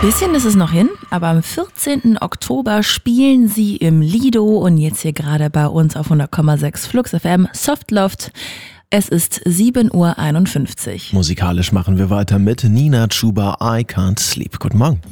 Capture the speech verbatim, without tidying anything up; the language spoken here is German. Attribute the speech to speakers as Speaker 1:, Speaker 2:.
Speaker 1: Bisschen ist es noch hin, aber am vierzehnten Oktober spielen sie im Lido und jetzt hier gerade bei uns auf hundert Komma sechs Flux F M Softloft. Es ist sieben Uhr einundfünfzig.
Speaker 2: Musikalisch machen wir weiter mit Nina Chuba, I Can't Sleep. Guten Morgen.